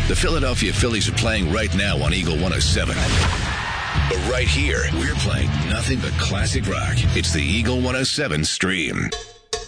The Philadelphia Phillies are playing right now on Eagle 107. But right here, we're playing nothing but classic rock. It's the Eagle 107 stream.